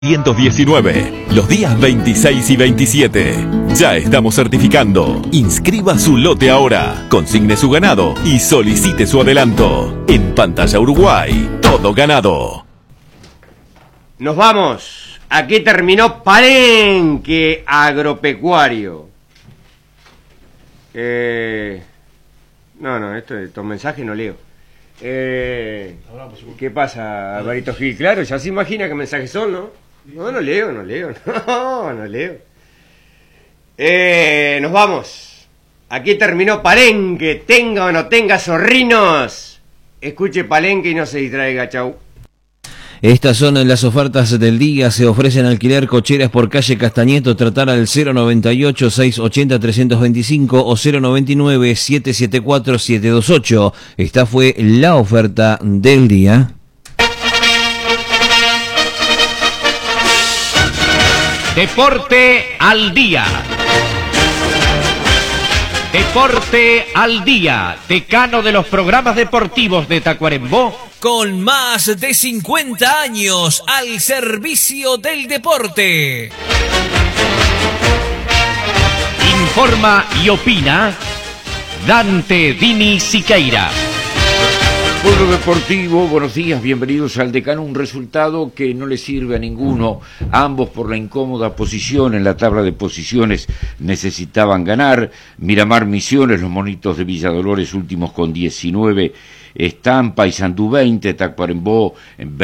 519, los días 26 y 27. Ya estamos certificando. Inscriba su lote ahora, consigne su ganado y solicite su adelanto. En Pantalla Uruguay, todo ganado. Nos vamos. Aquí terminó Palenque Agropecuario. No, estos mensajes no leo. ¿Qué pasa, Alvarito Gil? Claro, ya se imagina qué mensajes son, ¿no? No leo. No leo. Nos vamos. Aquí terminó Palenque. Tenga o no tenga zorrinos. Escuche Palenque y no se distraiga. Chau. Estas son las ofertas del día. Se ofrecen alquiler cocheras por calle Castañeto. Tratar al 098-680-325 o 099-774-728. Esta fue la oferta del día. Deporte al día. Deporte al día, decano de los programas deportivos de Tacuarembó. Con más de 50 años al servicio del deporte. Informa y opina Dante Dini Siqueira. Pueblo Deportivo, buenos días, bienvenidos al decano. Un resultado que no le sirve a ninguno, ambos por la incómoda posición en la tabla de posiciones necesitaban ganar. Miramar Misiones, los monitos de Villa Dolores últimos con 19, están Paysandú 20, Tacuarembó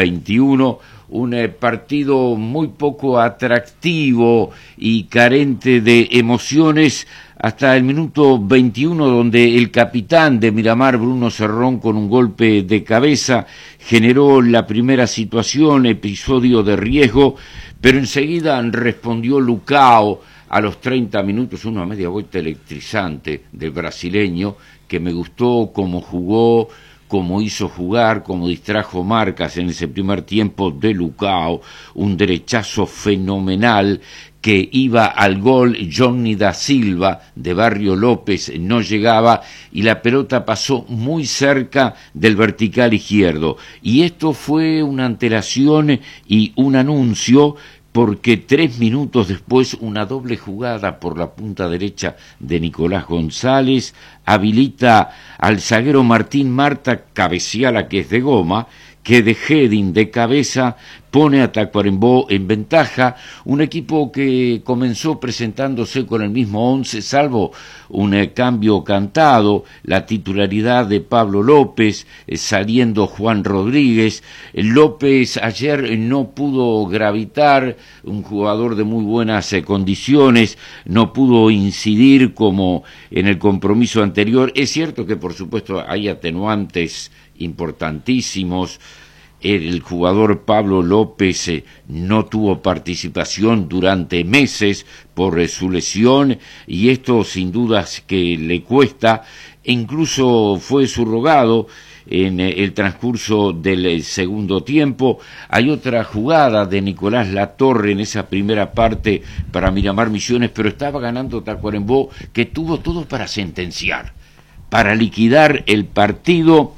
21. Un partido muy poco atractivo y carente de emociones hasta el minuto 21, donde el capitán de Miramar, Bruno Cerrón, con un golpe de cabeza generó la primera situación, episodio de riesgo, pero enseguida respondió Lucao a los 30 minutos, una media vuelta electrizante del brasileño, que me gustó cómo jugó, cómo hizo jugar, cómo distrajo marcas en ese primer tiempo de Lucao, un derechazo fenomenal que iba al gol. Johnny da Silva de Barrio López no llegaba y la pelota pasó muy cerca del vertical izquierdo. Y esto fue una antelación y un anuncio, porque 3 minutos después una doble jugada por la punta derecha de Nicolás González habilita al zaguero Martín Marta, cabeceala que es de goma, que de heading de cabeza pone a Tacuarembó en ventaja, un equipo que comenzó presentándose con el mismo 11, salvo un cambio cantado, la titularidad de Pablo López, saliendo Juan Rodríguez. López ayer no pudo gravitar, un jugador de muy buenas condiciones, no pudo incidir como en el compromiso anterior. Es cierto que por supuesto hay atenuantes importantísimos. El jugador Pablo López no tuvo participación durante meses por su lesión y esto sin dudas que le cuesta. Incluso fue subrogado en el transcurso del segundo tiempo. Hay otra jugada de Nicolás Latorre en esa primera parte para Miramar Misiones, pero estaba ganando Tacuarembó, que tuvo todo para sentenciar, para liquidar el partido.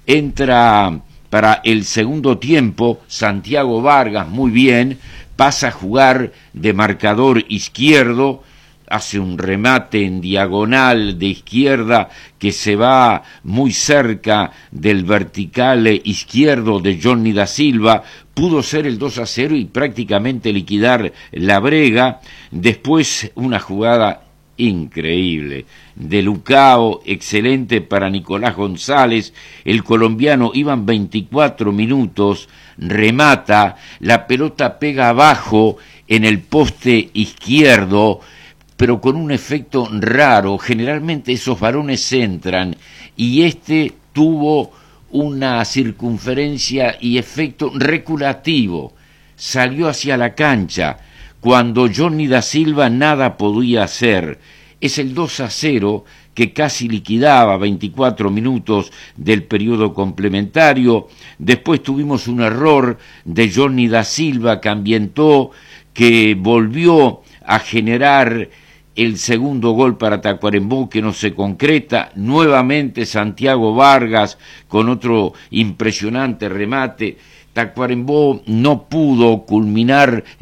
Entra para el segundo tiempo Santiago Vargas, muy bien, pasa a jugar de marcador izquierdo, hace un remate en diagonal de izquierda que se va muy cerca del vertical izquierdo de Johnny da Silva. Pudo ser el 2-0 y prácticamente liquidar la brega. Después una jugada increíble de Lucao, excelente para Nicolás González. El colombiano, iban 24 minutos, remata, la pelota pega abajo en el poste izquierdo, pero con un efecto raro. Generalmente esos varones entran y este tuvo una circunferencia y efecto reculativo, salió hacia la cancha cuando Johnny da Silva nada podía hacer. Es el 2-0 que casi liquidaba 24 minutos del periodo complementario. Después tuvimos un error de Johnny da Silva que ambientó, que volvió a generar el segundo gol para Tacuarembó, que no se concreta. Nuevamente Santiago Vargas con otro impresionante remate Tacuarembó no pudo culminar